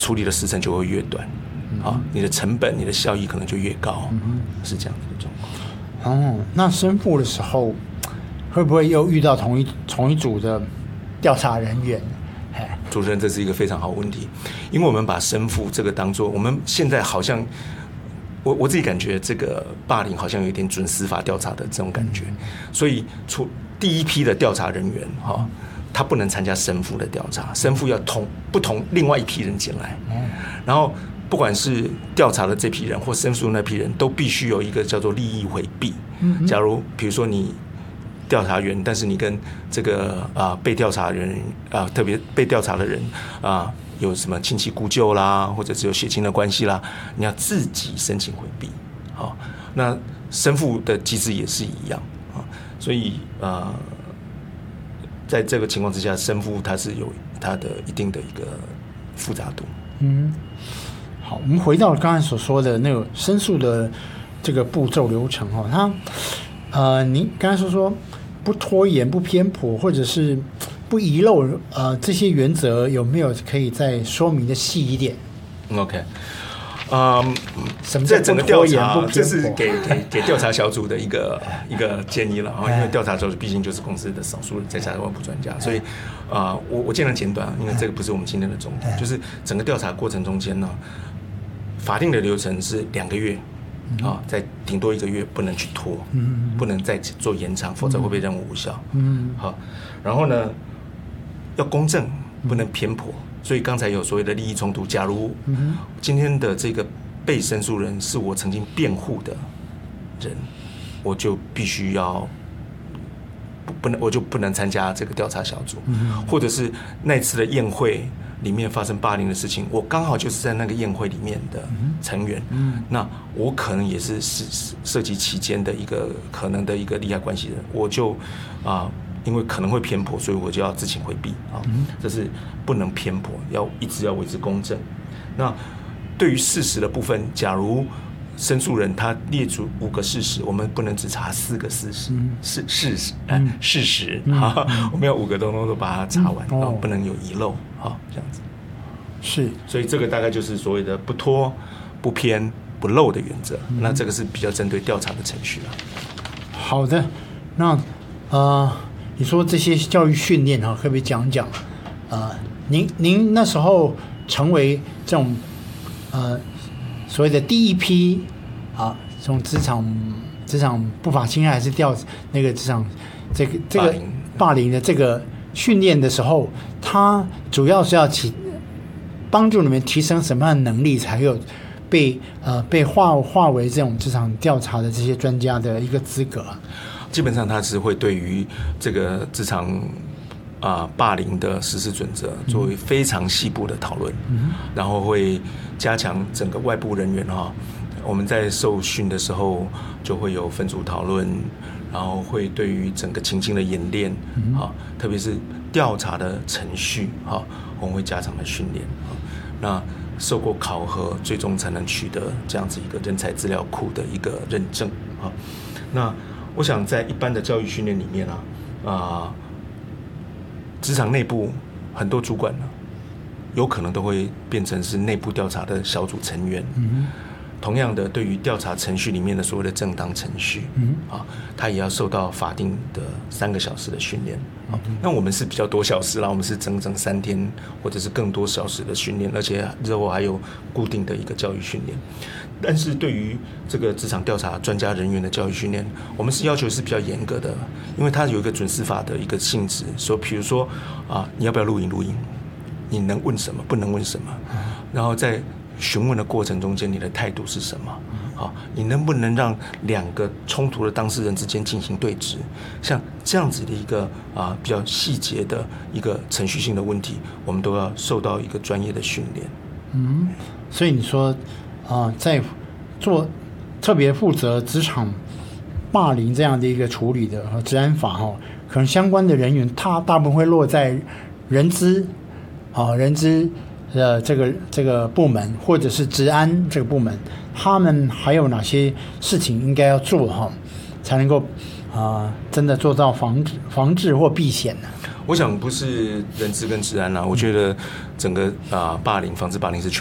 处理的时程就会越短，你的成本、你的效益可能就越高，是这样子的状况。 那申复的时候，会不会又遇到同一组的调查人员？ 主持人，这是一个非常好的问题，因为我们把申复这个当作，我们现在好像。我自己感觉这个霸凌好像有一点准司法调查的这种感觉，所以第一批的调查人员他不能参加申复的调查，申复要不同另外一批人进来，然后不管是调查的这批人或申诉那批人都必须有一个叫做利益回避。假如比如说你调查员，但是你跟这个被调查人特别被调查的人有什么亲戚故旧啦，或者只有血亲的关系啦，你要自己申请回避。那申复的机制也是一样所以在这个情况之下，申复它是有它的一定的一个复杂度。 好，我们回到刚才所说的那个申诉的这个步骤流程您刚才说不拖延、不偏颇，或者是不遗漏这些原则，有没有可以再说明的细一点 ？OK， 什么在整个调查， 这是给调查小组的一个建议了因为调查小组毕竟就是公司的少数人在下的外部专家，所以我尽量简短，因为这个不是我们今天的重点，就是整个调查过程中间呢，法定的流程是2个月。再顶多1个月，不能去拖，不能再做延长，否则会被认为无效。然后呢，要公正，不能偏颇。所以刚才有所谓的利益冲突，假如今天的这个被申诉人是我曾经辩护的人，我就必须要我就不能参加这个调查小组，或者是那次的宴会里面发生霸凌的事情，我刚好就是在那个宴会里面的成员，那我可能也是涉及期间的一个可能的一个利害关系人，我就因为可能会偏颇，所以我就要自请回避这是不能偏颇，一直要维持公正。那对于事实的部分，假如申诉人他列出5个事实，我们不能只查4个事实，事实我们要5个都把它查完，不能有遗漏这样子。 是， 所以这个大概就是所谓的不拖、不偏、不漏的原则。那这个是比较针对调查的程序了。 好的，那你说这些教育训练可不可以讲讲？您那时候成为这种所谓的第一批这种职场不法侵害还是那个职场这个霸凌的这个训练的时候，它主要是要帮助你们提升什么样的能力，才有被划为这种职场调查的这些专家的一个资格？ 基本上它是会对于这个职场霸凌的实施准则作为非常细部的讨论，然后会加强整个外部人员我们在受训的时候就会有分组讨论，然后会对于整个情境的演练特别是调查的程序我们会加强的训练那受过考核，最终才能取得这样子一个人才资料库的一个认证那我想在一般的教育训练里面职场内部很多主管有可能都会变成是内部调查的小组成员。同样的，对于调查程序里面的所谓的正当程序，他也要受到法定的3个小时的训练。那我们是比较多小时啦，我们是整整3天或者是更多小时的训练，而且日后还有固定的一个教育训练。但是对于这个职场调查专家人员的教育训练，我们是要求是比较严格的，因为它有一个准司法的一个性质，说比如说你要不要录音，你能问什么，不能问什么，然后在询问的过程中间，你的态度是什么？你能不能让2个冲突的当事人之间进行对峙？像这样子的一个比较细节的一个程序性的问题，我们都要受到一个专业的训练。 所以你说在做特别负责职场霸凌这样的一个处理的治安法可能相关的人员他大部分会落在人资的这个部门，或者是治安这个部门，他们还有哪些事情应该要做才能够真的做到防治或避险呢？ 我想不是人治跟治安啦，我觉得整个霸凌防治霸凌是全